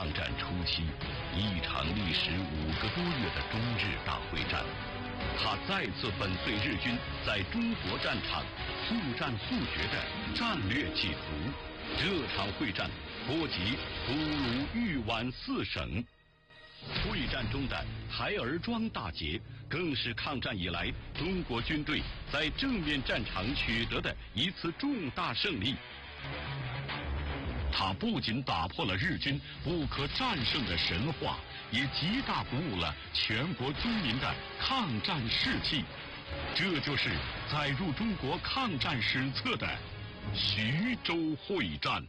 抗战初期，一场历时5个多月的中日大会战，它再次粉碎日军在中国战场速战速决的战略企图。这场会战波及都鲁豫皖4省。会战中的台儿庄大捷，更是抗战以来中国军队在正面战场取得的一次重大胜利。它不仅打破了日军不可战胜的神话，也极大鼓舞了全国军民的抗战士气。这就是载入中国抗战史册的徐州会战。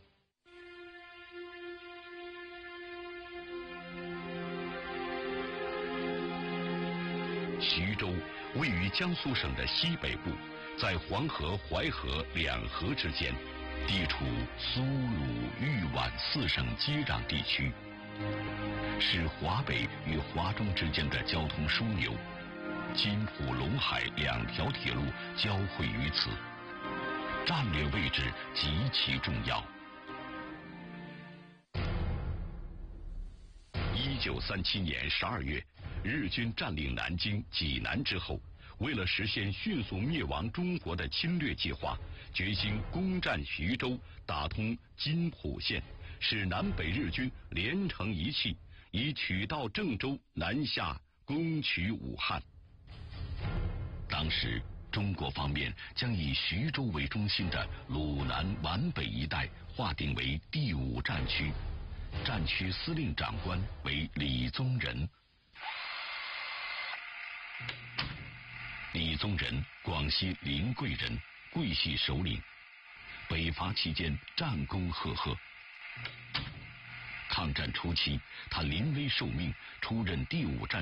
徐州位于江苏省的西北部，在黄河、淮河两河之间，地处苏鲁豫皖4省接壤地区，是华北与华中之间的交通枢纽。津浦、陇海2条铁路交汇于此，战略位置极其重要。1937年12月，日军占领南京、济南之后，为了实现迅速灭亡中国的侵略计划，决心攻占徐州，打通津浦线，使南北日军连成一气，以取道郑州，南下攻取武汉。当时中国方面将以徐州为中心的鲁南皖北一带划定为第5战区，战区司令长官为李宗仁。李宗仁，广西临桂人，桂系首领。北伐期间战功赫赫。抗战初期，他临危受命，出任第5战